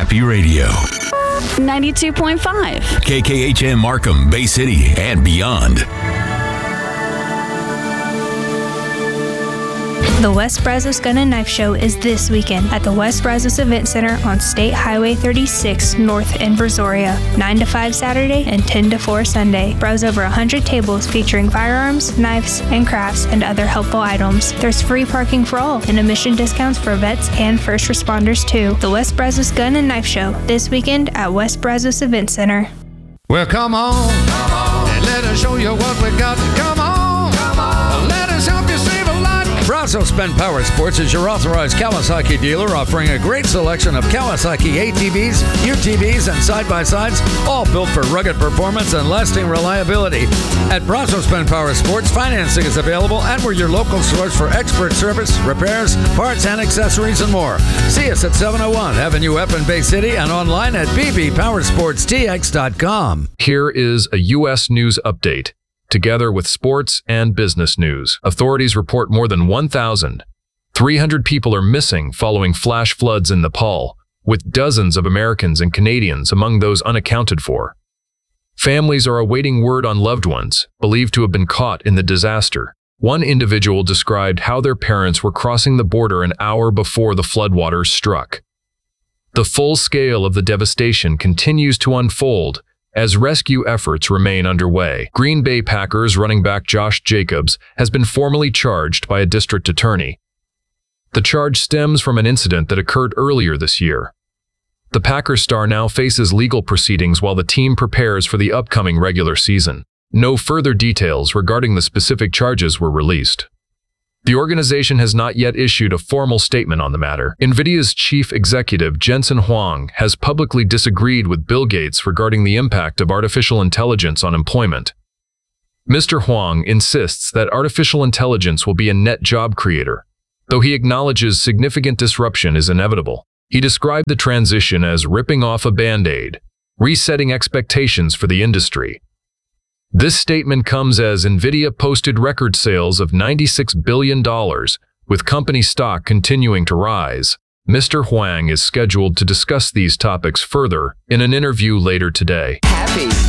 Happy Radio. 92.5. KKHM Markham, Bay City, and beyond. The West Brazos Gun and Knife Show is this weekend at the West Brazos Event Center on State Highway 36 North in Brazoria, 9 to 5 Saturday and 10 to 4 Sunday. Browse over 100 tables featuring firearms, knives, and crafts, and other helpful items. There's free parking for all and admission discounts for vets and first responders too. The West Brazos Gun and Knife Show this weekend at West Brazos Event Center. Well, come on, and let us show you what we got. Come on, let us help you save a life. Brazos Bend Power Sports is your authorized Kawasaki dealer, offering a great selection of Kawasaki ATVs, UTVs, and side-by-sides, all built for rugged performance and lasting reliability. At Brazos Bend Power Sports, financing is available, and we're your local source for expert service, repairs, parts, and accessories, and more. See us at 701 Avenue F in Bay City and online at bbpowersportstx.com. Here is a U.S. news update. Together with sports and business news, authorities report more than 1,300 people are missing following flash floods in Nepal, with dozens of Americans and Canadians among those unaccounted for. Families are awaiting word on loved ones, believed to have been caught in the disaster. One individual described how their parents were crossing the border an hour before the floodwaters struck. The full scale of the devastation continues to unfold as rescue efforts remain underway. Green Bay Packers running back Josh Jacobs has been formally charged by a district attorney. The charge stems from an incident that occurred earlier this year. The Packers star now faces legal proceedings while the team prepares for the upcoming regular season. No further details regarding the specific charges were released. The organization has not yet issued a formal statement on the matter. NVIDIA's chief executive, Jensen Huang, has publicly disagreed with Bill Gates regarding the impact of artificial intelligence on employment. Mr. Huang insists that artificial intelligence will be a net job creator, though he acknowledges significant disruption is inevitable. He described the transition as ripping off a Band-Aid, resetting expectations for the industry. This statement comes as NVIDIA posted record sales of $96 billion, with company stock continuing to rise. Mr. Huang is scheduled to discuss these topics further in an interview later today.